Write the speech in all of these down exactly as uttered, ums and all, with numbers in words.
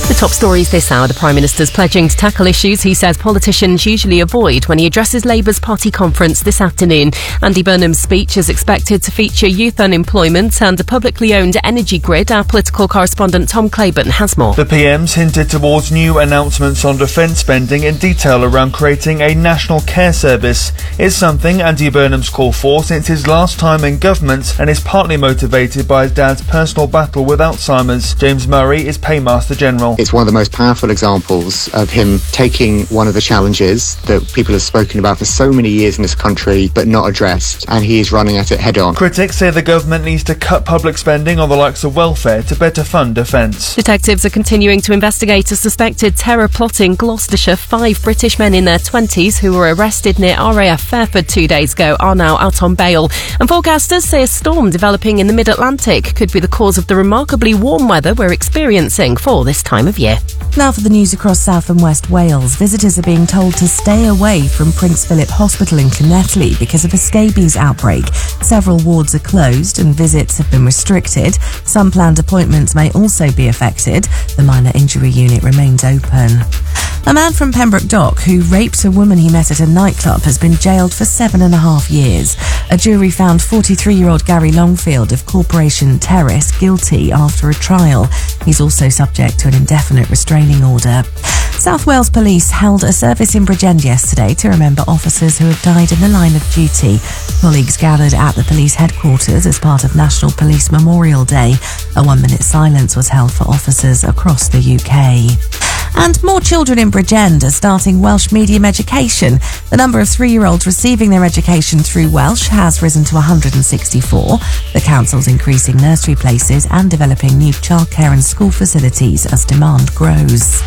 The top stories this hour. The Prime Minister's pledging to tackle issues he says politicians usually avoid when he addresses Labour's party conference this afternoon. Andy Burnham's speech is expected to feature youth unemployment and a publicly owned energy grid. Our political correspondent Tom Claiborne has more. The P M's hinted towards new announcements on defence spending in detail around creating a national care service. It's something Andy Burnham's called for since his last time in government and is partly motivated by his dad's personal battle with Alzheimer's. James Murray is Paymaster General. It's one of the most powerful examples of him taking one of the challenges that people have spoken about for so many years in this country but not addressed, and he is running at it head on. Critics say the government needs to cut public spending on the likes of welfare to better fund defence. Detectives are continuing to investigate a suspected terror plot in Gloucestershire. Five British men in their twenties who were arrested near R A F Fairford two days ago are now out on bail. And forecasters say a storm developing in the mid-Atlantic could be the cause of the remarkably warm weather we're experiencing for this time of year. Now for the news across South and West Wales. Visitors are being told to stay away from Prince Philip Hospital in Llanelli because of a scabies outbreak. Several wards are closed and visits have been restricted. Some planned appointments may also be affected. The minor injury unit remains open. A man from Pembroke Dock who raped a woman he met at a nightclub has been jailed for seven and a half years. A jury found forty-three-year-old Gary Longfield of Corporation Terrace guilty after a trial. He's also subject to an indefinite restraining order. South Wales Police held a service in Bridgend yesterday to remember officers who have died in the line of duty. Colleagues gathered at the police headquarters as part of National Police Memorial Day. A one-minute silence was held for officers across the U K. And more children in Bridgend are starting Welsh medium education. The number of three-year-olds receiving their education through Welsh has risen to one hundred sixty-four. The council's increasing nursery places and developing new childcare and school facilities as demand grows.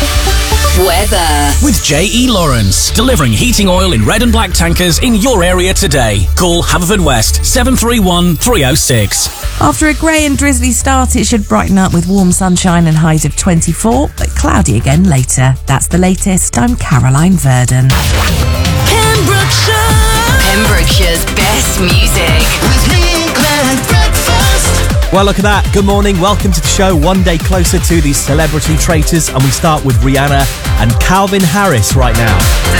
Weather. With J E Lawrence, delivering heating oil in red and black tankers in your area today. Call Haverfordwest seven three one, three oh six. After a grey and drizzly start, it should brighten up with warm sunshine and highs of twenty-four, but cloudy again later. That's the latest. I'm Caroline Verdon. Pembrokeshire. Pembrokeshire's best music. With me and Glenn Breakfast. Well, look at that. Good morning. Welcome to the show. One day closer to these celebrity traitors, and we start with Rihanna and Calvin Harris right now.